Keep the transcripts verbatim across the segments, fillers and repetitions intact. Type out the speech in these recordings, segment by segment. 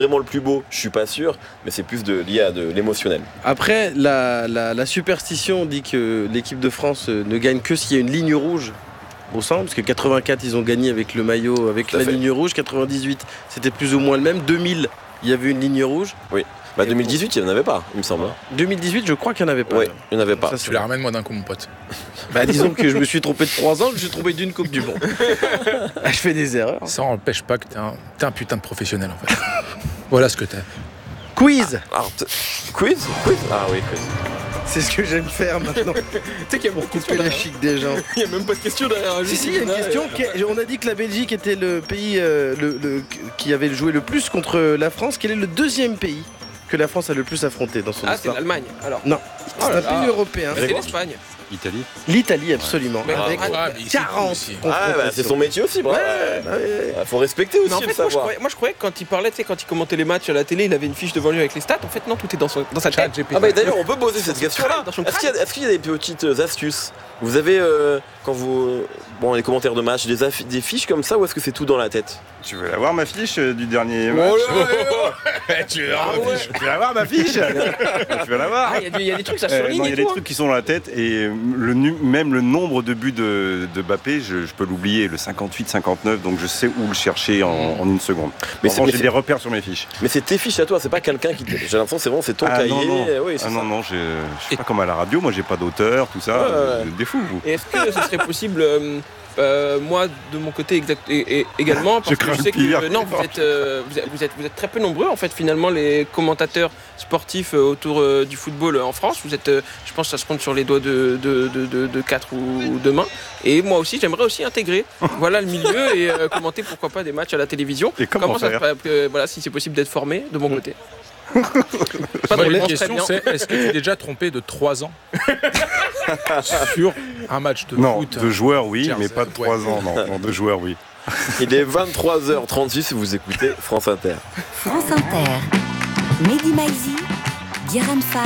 vraiment le plus beau, je suis pas sûr, mais c'est plus de, lié à de l'émotionnel. Après, la, la, la superstition dit que l'équipe de France ne gagne que s'il y a une ligne rouge au centre, parce que quatre-vingt-quatre, ils ont gagné avec le maillot, avec Tout la ligne rouge. quatre-vingt-dix-huit, c'était plus ou moins le même. deux mille, il y avait une ligne rouge. Oui. Bah deux mille dix-huit, il n'y en avait pas, il me semble. deux mille dix-huit, je crois qu'il n'y en avait pas. Oui, il n'y en avait pas. Ça, tu la ramènes moi d'un coup, mon pote. Bah disons que je me suis trompé de trois ans, je me suis trompé d'une Coupe du Monde. Je fais des erreurs. Ça n'empêche pas que t'es un, t'es un putain de professionnel, en fait. Voilà ce que t'es. Quiz. Ah, alors, quiz Quiz Ah oui, quiz. C'est ce que j'aime faire maintenant. Tu sais qu'il y a beaucoup de la chic des gens. Il n'y a même pas de question derrière. Si, si, il y a une question. On a dit que la Belgique était le pays euh, le, le, qui avait joué le plus contre la France. Quel est le deuxième pays que la France a le plus affronté dans son ah, histoire? Ah, c'est l'Allemagne, alors. Non, c'est oh un pays européen. C'est l'Espagne. L'Italie. L'Italie, absolument. Ouais. Avec Ah, quarante. Ah, bah, c'est son métier aussi, bravo. Ouais, ouais, ouais. Faut respecter aussi. Mais en fait, le moi, je savoir. croyais, moi je croyais que quand il parlait, tu sais, quand il commentait les matchs à la télé, il avait une fiche devant lui avec les stats. En fait, non, tout est dans, son, dans sa tête. Ah, bah d'ailleurs, on peut poser cette question-là. Dans son Est-ce qu'il, y a, est-ce qu'il y a des petites astuces? Vous avez, euh, quand vous. Bon, les commentaires de match, des, affi- des fiches comme ça, ou est-ce que c'est tout dans la tête? Tu veux la voir ma fiche euh, du dernier match? Oh là là. Tu veux la voir ma fiche? Tu veux la voir ma fiche? Tu veux la voir? Ah, il y, y a des trucs, ça Euh, surligne. non, il y et a des tout, trucs qui sont dans la tête et le, nu- même le nombre de buts de, de Mbappé, je, je peux l'oublier, le cinquante-huit cinquante-neuf, donc je sais où le chercher en, en une seconde. Mais Mais c'est- mais j'ai c'est- des repères sur mes fiches. Mais c'est tes fiches à toi, c'est pas quelqu'un qui. T- J'ai l'impression que c'est vraiment c'est ton Ah, cahier. non, non, Oui, c'est ah, ça. non, non, j'ai- je suis pas comme à la radio, moi j'ai pas d'auteur, tout ça, Ouais, ouais. euh, des fous. vous. Et est-ce que ce serait possible, euh, euh, moi de mon côté exact, et, et également, parce Je que je crains sais le pire. que euh, non, vous êtes, euh, vous, êtes, vous, êtes, vous êtes très peu nombreux en fait finalement les commentateurs sportifs euh, autour euh, du football euh, en France. Vous êtes, euh, je pense, que ça se compte sur les doigts de de, de, de, de quatre ou de main. Et moi aussi, j'aimerais aussi intégrer, voilà le milieu et euh, commenter pourquoi pas des matchs à la télévision. Et comment ça se faire passe, euh, voilà, si c'est possible d'être formé de mon côté. Pas de de réponse, question, très bien. c'est est-ce que tu t'es déjà trompé de trois ans sur un match de Non, foot? de joueurs oui, Jersey, mais pas de ouais. trois ans, non, non, de joueurs oui. Il est vingt-trois heures trente-six et vous écoutez France Inter. France Inter. Mehdi Maizi, Guérin Fall,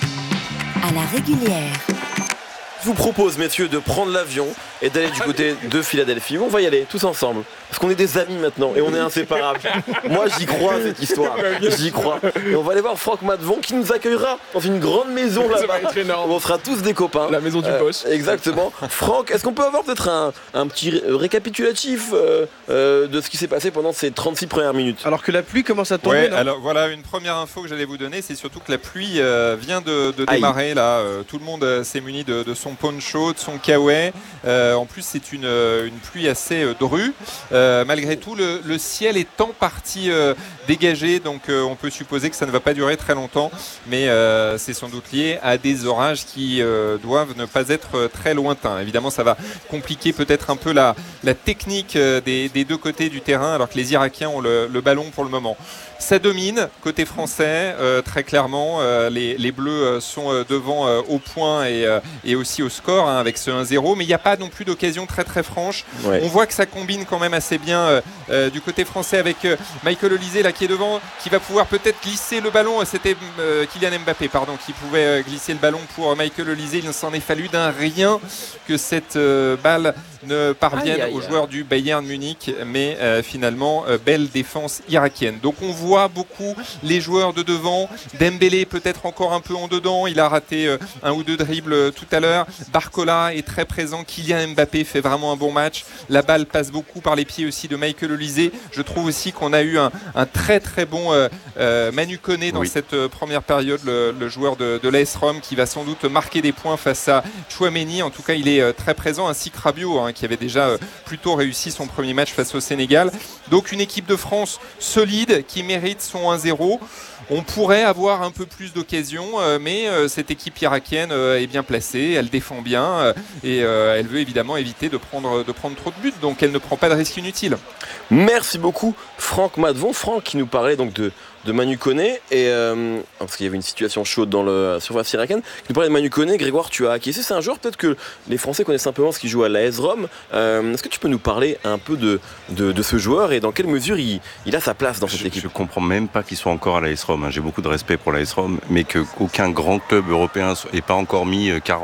à la régulière. Je vous propose, messieurs, de prendre l'avion et d'aller du côté de Philadelphie. On va y aller tous ensemble. Parce qu'on est des amis maintenant et on est inséparables. Moi, j'y crois à cette histoire. J'y crois. Et on va aller voir Franck Matvon qui nous accueillera dans une grande maison Ça là-bas. va être énorme. On sera tous des copains. La maison du Euh, boss. Exactement. Franck, est-ce qu'on peut avoir peut-être un, un petit ré- récapitulatif euh, euh, de ce qui s'est passé pendant ces trente-six premières minutes? Alors que la pluie commence à tomber. Ouais, non alors voilà une première info que j'allais vous donner, c'est surtout que la pluie euh, vient de, de Aïe. démarrer là. Euh, tout le monde euh, s'est muni de, de son poncho, de son kawaii. Euh, en plus, c'est une, euh, une pluie assez euh, drue. Euh, malgré tout, le, le ciel est en partie euh, dégagé, donc euh, on peut supposer que ça ne va pas durer très longtemps. Mais euh, c'est sans doute lié à des orages qui euh, doivent ne pas être euh, très lointains. Évidemment, ça va compliquer peut-être un peu la, la technique euh, des, des deux côtés du terrain, alors que les Irakiens ont le, le ballon pour le moment. Ça domine côté français, euh, très clairement. Euh, les, les Bleus euh, sont euh, devant euh, au point et, euh, et aussi au score hein, avec ce un zéro. Mais il n'y a pas non plus d'occasion très très franche. Ouais. On voit que ça combine quand même assez bien euh, euh, du côté français avec euh, Michael Olise là qui est devant, qui va pouvoir peut-être glisser le ballon. C'était euh, Kylian Mbappé pardon, qui pouvait euh, glisser le ballon pour Michael Olise. Il s'en est fallu d'un rien que cette euh, balle ne parvienne Aïe, aïe, aux aïe. joueurs du Bayern Munich, mais euh, finalement euh, belle défense irakienne. Donc on voit beaucoup les joueurs de devant. Dembélé peut-être encore un peu en dedans, il a raté euh, un ou deux dribbles euh, tout à l'heure. Barcola est très présent, Kylian Mbappé fait vraiment un bon match. La balle passe beaucoup par les pieds aussi de Michael Olise. Je trouve aussi qu'on a eu un, un très très bon euh, euh, Manu Koné dans Oui. cette euh, première période, le, le joueur de, de l'A S Rome qui va sans doute marquer des points face à Chouameni. En tout cas il est euh, très présent, ainsi que Rabiot hein, qui avait déjà euh, plutôt réussi son premier match face au Sénégal. Donc une équipe de France solide qui mérite son un zéro. On pourrait avoir un peu plus d'occasions, euh, mais euh, cette équipe irakienne euh, est bien placée, elle défend bien euh, et euh, elle veut évidemment éviter de prendre, de prendre trop de buts, donc elle ne prend pas de risque inutile. Merci beaucoup Franck Matvon. Franck qui nous parlait donc de, de Manu Koné et euh, parce qu'il y avait une situation chaude dans le surface irakienne, qui nous parlait de Manu Koné. Grégoire, tu as acquiescé, c'est un joueur peut-être que les Français connaissent simplement ce qu'il joue à l'A S Rome. Euh, est-ce que tu peux nous parler un peu de, de, de ce joueur et dans quelle mesure il, il a sa place dans cette Je, équipe? je comprends même pas qu'il soit encore à l'A S Rome. hein. J'ai beaucoup de respect pour l'A S Rome, mais qu'aucun grand club européen n'ait pas encore mis quarante ou cinquante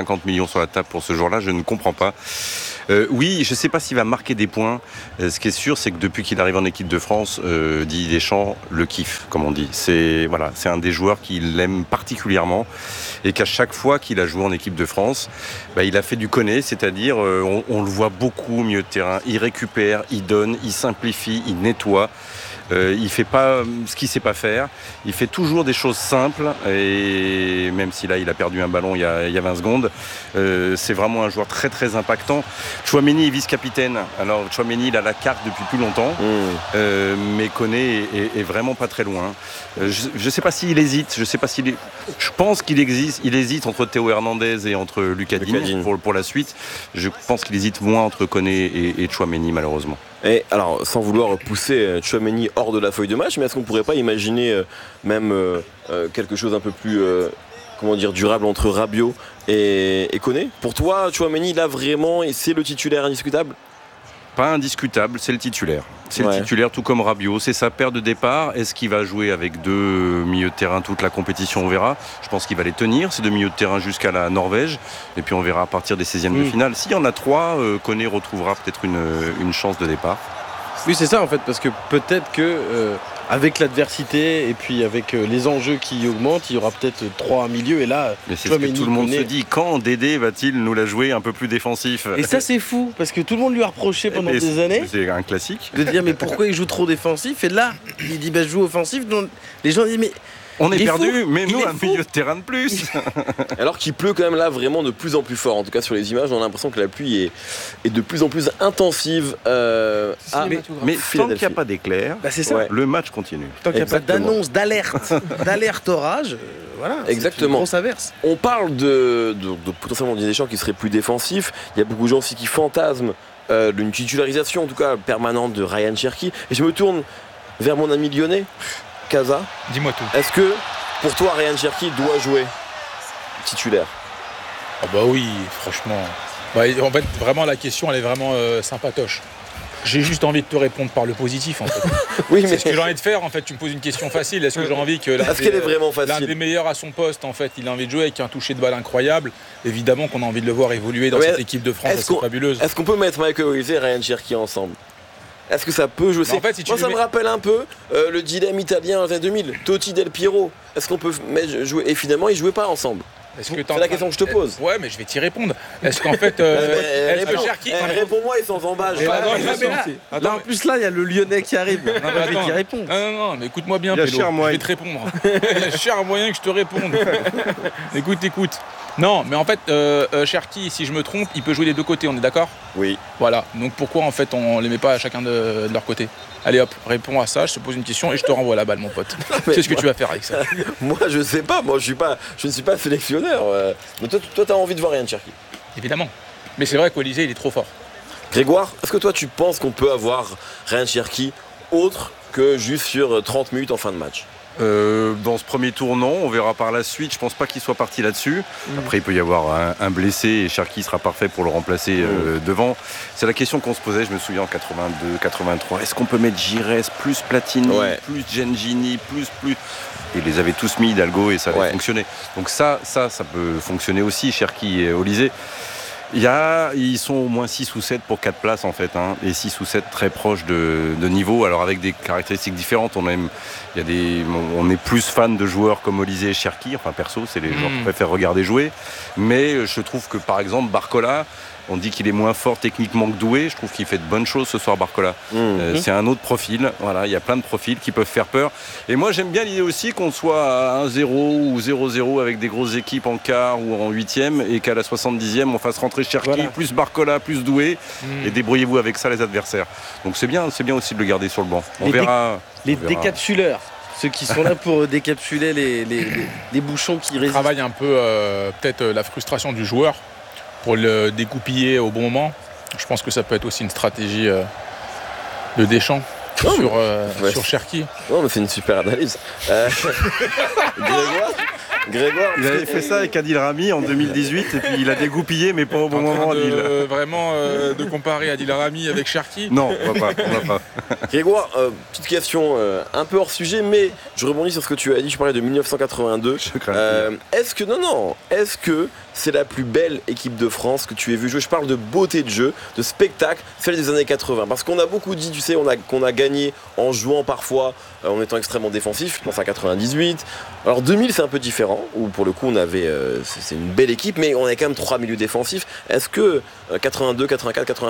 cinquante millions sur la table pour ce jour-là, je ne comprends pas. Euh, oui, je ne sais pas s'il va marquer des points. Euh, ce qui est sûr, c'est que depuis qu'il arrive en équipe de France, euh, Didier Deschamps le kiffe, comme on dit. C'est, voilà, c'est un des joueurs qui l'aime particulièrement et qu'à chaque fois qu'il a joué en équipe de France, bah, il a fait du Koné, c'est-à-dire euh, on, on le voit beaucoup au milieu de terrain. Il récupère, il donne, il simplifie, il nettoie. Euh, il fait pas ce qu'il sait pas faire. Il fait toujours des choses simples. Et même si là, il a perdu un ballon il y a, il y a vingt secondes, euh, c'est vraiment un joueur très très impactant. Chouameni est vice-capitaine. Alors Chouameni, il a la carte depuis plus longtemps, mmh. euh, mais Koné est, est, est vraiment pas très loin. Euh, je ne sais pas s'il hésite. Je sais pas s'il est... Je pense qu'il existe. Il hésite entre Théo Hernandez et entre Lucas Digne pour, pour la suite. Je pense qu'il hésite moins entre Koné et, et Chouameni, malheureusement. Et alors, sans vouloir pousser Chouameni hors de la feuille de match, mais est-ce qu'on ne pourrait pas imaginer euh, même euh, euh, quelque chose un peu plus euh, comment dire, durable entre Rabiot et, et Koné? Pour toi, Chouameni, là vraiment, c'est le titulaire indiscutable? Pas indiscutable, c'est le titulaire. C'est ouais. le titulaire, tout comme Rabiot. C'est sa paire de départ. Est-ce qu'il va jouer avec deux milieux de terrain toute la compétition? On verra. Je pense qu'il va les tenir, ces deux milieux de terrain, jusqu'à la Norvège. Et puis on verra à partir des seizièmes mmh. de finale. S'il y en a trois, euh, Koné retrouvera peut-être une, une chance de départ. Oui, c'est ça en fait, parce que peut-être que euh, avec l'adversité et puis avec euh, les enjeux qui augmentent, il y aura peut-être trois milieux. Et là, mais c'est ce que tout le monde se dit. Quand Dédé va-t-il nous la jouer un peu plus défensif? Et ça, c'est fou, parce que tout le monde lui a reproché pendant mais des années. C'est un classique. De dire mais pourquoi il joue trop défensif? Et là, il dit bah, je joue offensif. Donc les gens disent mais. On est perdu, fou. mais nous, un fou. milieu de terrain de plus. Alors qu'il pleut quand même là vraiment de plus en plus fort. En tout cas, sur les images, on a l'impression que la pluie est, est de plus en plus intensive. Euh, à mais mais tant qu'il n'y a pas d'éclair, bah c'est ça. Ouais. Le match continue. Tant qu'il n'y a pas d'annonce, d'alerte, d'alerte orage, euh, voilà. Exactement. C'est une grosse averse. On parle de, de, de potentiellement Didier Deschamps qui serait plus défensif. Il y a beaucoup de gens aussi qui fantasment euh, une titularisation, en tout cas permanente, de Ryan Cherki. Et je me tourne vers mon ami lyonnais. Casa, dis-moi tout. Est-ce que pour toi Ryan Cherki doit jouer titulaire? Ah bah oui, franchement. Bah, en fait, vraiment la question elle est vraiment euh, sympatoche. J'ai juste envie de te répondre par le positif en fait. Oui, mais c'est ce que j'ai envie de faire en fait. Tu me poses une question facile. Est-ce que j'ai envie que l'un, Est-ce qu'elle est vraiment facile l'un des meilleurs à son poste en fait, il a envie de jouer avec un toucher de balle incroyable. Évidemment qu'on a envie de le voir évoluer dans mais cette équipe de France, c'est fabuleuse. Est-ce qu'on peut mettre Michael Olise et Ryan Cherki ensemble? Est-ce que ça peut jouer? En fait, si Moi, ça mets... me rappelle un peu euh, le dilemme italien en deux mille, Totti Del Piero. Est-ce qu'on peut mettre, jouer? Et finalement, ils ne jouaient pas ensemble. Est-ce que c'est la question que je te pose. Ouais, mais je vais t'y répondre. Est-ce qu'en fait, euh, est-ce réponds, que Cherki... eh, réponds-moi, ils sont en bas. Eh bah, non, non, là, là, en plus, là, il y a le Lyonnais qui arrive. Non, mais attends, qui répond. Non, non, non, mais écoute-moi bien, Pélo. Je vais te répondre. Il y a cher moyen que je te réponde. Écoute, écoute. Non, mais en fait, euh, euh, Cherki, si je me trompe, il peut jouer des deux côtés, on est d'accord? Oui. Voilà. Donc pourquoi en fait on les met pas à chacun de, de leur côté? Allez hop, réponds à ça, je te pose une question et je te renvoie la balle, mon pote. Qu'est-ce que moi, tu vas faire avec ça? Moi, je sais pas. Moi, je suis pas, je ne suis pas sélectionneur. Euh. Mais toi, toi, t'as envie de voir Ryan Cherki? Évidemment. Mais c'est vrai qu'Olysée, il est trop fort. Grégoire, est-ce que toi, tu penses qu'on peut avoir Ryan Cherki autre que juste sur trente minutes en fin de match? Euh, dans ce premier tour, non. On verra par la suite. Je pense pas qu'il soit parti là-dessus. Mmh. Après, il peut y avoir un, un blessé et Cherki sera parfait pour le remplacer mmh. euh, devant. C'est la question qu'on se posait, je me souviens, en quatre-vingt-deux quatre-vingt-trois. Est-ce qu'on peut mettre Giresse, plus Platini, ouais. plus Gengini, plus, plus... Ils les avaient tous mis, Hidalgo, et ça avait ouais. fonctionné. Donc ça, ça, ça peut fonctionner aussi, Cherki et Olysée. Il y a, ils sont au moins six ou sept pour quatre places en fait, hein, et six ou sept très proches de, de niveau, alors avec des caractéristiques différentes. On aime, il y a des, on est plus fan de joueurs comme Olysée et Cherki, enfin perso, c'est les mmh. gens qui préfèrent regarder jouer. Mais je trouve que par exemple Barcola, on dit qu'il est moins fort techniquement que doué. Je trouve qu'il fait de bonnes choses ce soir, Barcola. Mmh. Euh, c'est un autre profil. Voilà, il y a plein de profils qui peuvent faire peur. Et moi, j'aime bien l'idée aussi qu'on soit à un zéro ou zéro zéro avec des grosses équipes en quart ou en huitième et qu'à la soixante-dixième, on fasse rentrer Cherki, voilà. plus Barcola, plus doué. Mmh. Et débrouillez-vous avec ça, les adversaires. Donc c'est bien, c'est bien aussi de le garder sur le banc. On les verra. Dé- les on verra. décapsuleurs. Ceux qui sont là pour décapsuler les, les, les, les bouchons qui résistent. Travaille un peu euh, peut-être la frustration du joueur pour le découpiller au bon moment. Je pense que ça peut être aussi une stratégie euh, de Deschamps oh, sur, euh, ouais. sur Cherki. Non, mais c'est une super analyse. Euh... Grégoire, Grégoire, Il avait fait ça avec Adil Rami en deux mille dix-huit et puis il a dégoupillé mais pas au bon En train moment de, Adil. euh, vraiment euh, de comparer Adil Rami avec Cherki. Non, on va pas, on va pas. Grégoire, euh, petite question euh, un peu hors sujet, mais je rebondis sur ce que tu as dit. Tu parlais de mille neuf cent quatre-vingt-deux. Je crains Euh, est-ce que non, non, est-ce que c'est la plus belle équipe de France que tu aies vue jouer? Je parle de beauté de jeu, de spectacle, celle des années quatre-vingts. Parce qu'on a beaucoup dit, tu sais, on a, qu'on a gagné en jouant parfois, euh, en étant extrêmement défensif. Je pense à quatre-vingt-dix-huit. Alors deux mille, c'est un peu différent, où pour le coup, on avait, euh, c'est, c'est une belle équipe, mais on avait quand même trois milieux défensifs. Est-ce que euh, quatre-vingt-deux, quatre-vingt-quatre, quatre-vingt-cinq